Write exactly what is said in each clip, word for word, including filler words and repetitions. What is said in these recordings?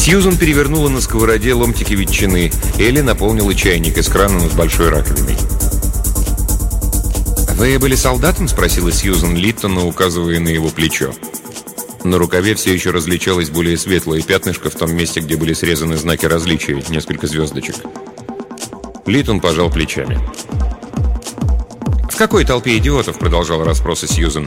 Сьюзан перевернула на сковороде ломтики ветчины. Элли наполнила чайник из крана над большой раковиной. «Вы были солдатом?» — спросила Сьюзан Литтона, указывая на его плечо. На рукаве все еще различалось более светлое пятнышко в том месте, где были срезаны знаки различия, несколько звездочек. Литтон пожал плечами. «В какой толпе идиотов?» — продолжал расспросы Сьюзан.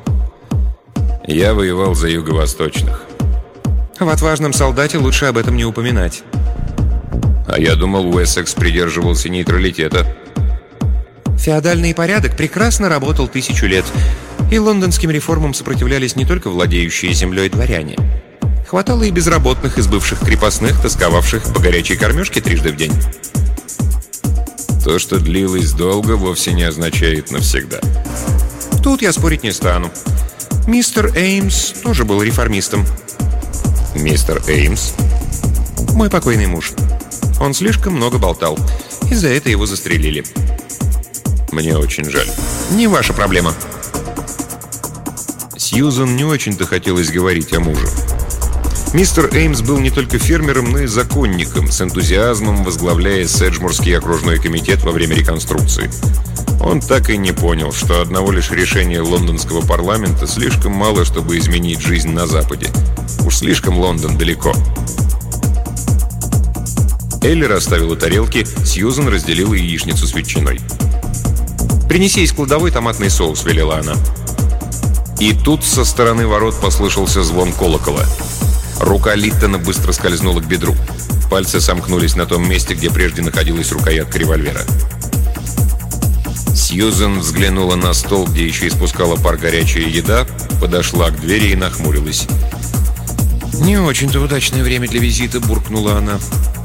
«Я воевал за юго-восточных». «В отважном солдате лучше об этом не упоминать». «А я думал, Уэссекс придерживался нейтралитета». «Феодальный порядок прекрасно работал тысячу лет, и лондонским реформам сопротивлялись не только владеющие землей дворяне. Хватало и безработных из бывших крепостных, тосковавших по горячей кормежке трижды в день». «То, что длилось долго, вовсе не означает навсегда». «Тут я спорить не стану. Мистер Эймс тоже был реформистом». «Мистер Эймс?» «Мой покойный муж. Он слишком много болтал, и за это его застрелили». «Мне очень жаль». «Не ваша проблема». Сьюзан не очень-то хотелось говорить о муже. Мистер Эймс был не только фермером, но и законником, с энтузиазмом возглавляя Седжмурский окружной комитет во время реконструкции. Он так и не понял, что одного лишь решения лондонского парламента слишком мало, чтобы изменить жизнь на Западе. Уж слишком Лондон далеко. Элли расставила тарелки, Сьюзан разделила яичницу с ветчиной. «Принеси из кладовой томатный соус», — велела она. И тут со стороны ворот послышался звон колокола. Рука Литтона быстро скользнула к бедру. Пальцы сомкнулись на том месте, где прежде находилась рукоятка револьвера. Сьюзан взглянула на стол, где еще испускала пар горячая еда, подошла к двери и нахмурилась. «Не очень-то удачное время для визита», — буркнула она.